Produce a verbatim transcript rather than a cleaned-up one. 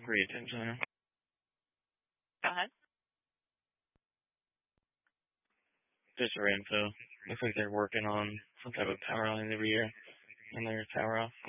Read Tim Center. Go ahead. Just for info. Looks like they're working on some type of power line every year, and their power off.